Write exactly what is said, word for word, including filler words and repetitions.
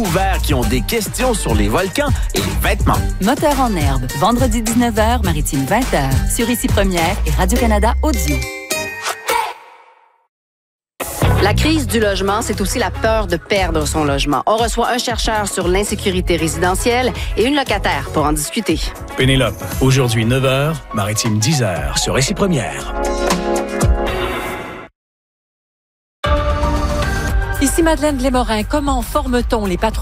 découverts qui ont des questions sur les volcans et les vêtements. Moteur en herbe, vendredi dix-neuf heures, Maritime vingt heures, sur Ici Première et Radio-Canada Audio. La crise du logement, c'est aussi la peur de perdre son logement. On reçoit un chercheur sur l'insécurité résidentielle et une locataire pour en discuter. Pénélope, aujourd'hui neuf heures, Maritime dix heures, sur Ici Première. Ici Madeleine Lémorin, comment forme-t-on les patrons